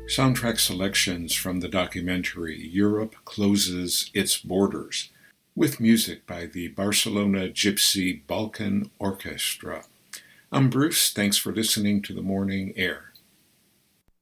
Soundtrack selections from the documentary Europe Closes Its Borders, with music by the Barcelona Gypsy Balkan Orchestra. I'm Bruce. Thanks for listening to The Morning Air.